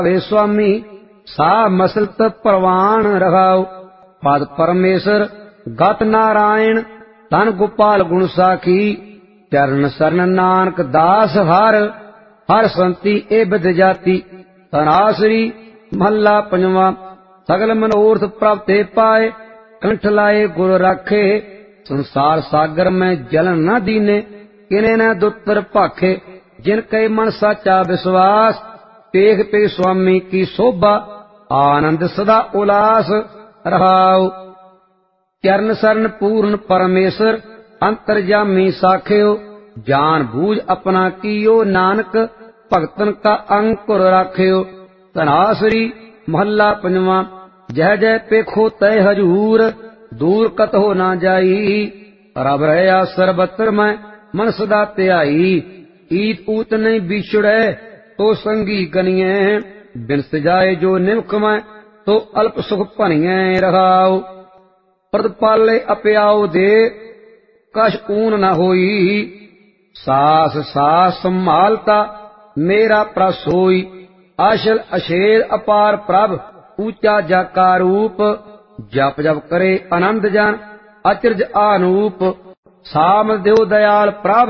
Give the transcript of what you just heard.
वे स्वामी सा मसलत परवान रहाओ। पद परमेश्वर गत नारायण धन गोपाल गुण साखी। चरण सरन नानक दास हर हर संति ए बिद जाति। तनासरी महला पंजवा। सगल मनोरथ प्राप्ते पाए कंठ लाए गुर राखे। संसार सागर में जलन न दीने किने न दुत्तर भाखे। जिन कई मन साचा विश्वास पेख पे स्वामी की शोभा। आनंद सदा उल्लास रहाओ। चरण सरन पूर्ण परमेश्वर अंतर्जामी साख्यो। जान बूझ अपना कियो नानक भगतन का अंकुर राख्यो। तनासरी महला पंजवा। जय जय पेखो तय हजूर दूर कतहो ना जाई। रब रहा सर्वत्र में मन सदा त्याई। ईत ऊत नहीं बिछड़े तो संगी गनिए। बिन सजाए जो निमख में तो अल्प सुख भनिए रहाओ। प्रदपाले अप्याओ दे कश ऊन न होई। सास सास संभालता मेरा प्रसोई। अशल अशेर अपार प्रभ ऊंचा जाका रूप। जप जप करे आनंद जन अचरज आनूप। साम देव दयाल प्रभ